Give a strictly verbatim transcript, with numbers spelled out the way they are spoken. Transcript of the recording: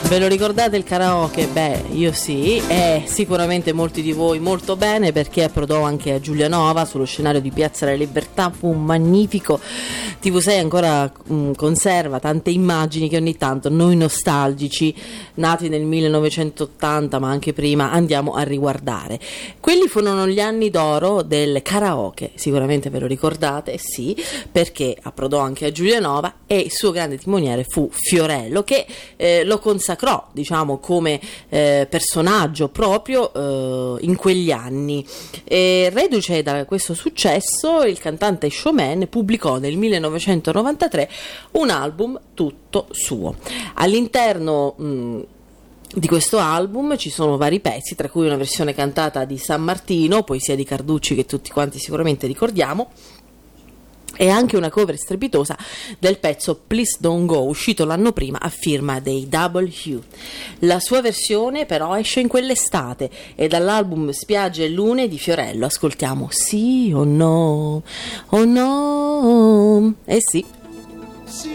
Ve lo ricordate il karaoke? Beh, io sì, e sicuramente molti di voi molto bene, perché approdò anche a Giulianova sullo scenario di Piazza della Libertà. Fu un magnifico. T V sei ancora mh, conserva tante immagini che ogni tanto noi nostalgici, nati nel millenovecentottanta ma anche prima, andiamo a riguardare. Quelli furono gli anni d'oro del karaoke, sicuramente ve lo ricordate, sì, perché approdò anche a Giulianova e il suo grande timoniere fu Fiorello, che eh, lo consacrò, diciamo, come eh, personaggio proprio eh, in quegli anni. E reduce da questo successo, il cantante showman pubblicò nel millenovecentonovantatré un album tutto suo. All'interno mh, di questo album ci sono vari pezzi, tra cui una versione cantata di San Martino, poesia di Carducci che tutti quanti sicuramente ricordiamo, e anche una cover strepitosa del pezzo Please Don't Go, uscito l'anno prima a firma dei Double U. La sua versione però esce in quell'estate e dall'album Spiagge e Lune di Fiorello ascoltiamo Sì o No, oh no, eh sì.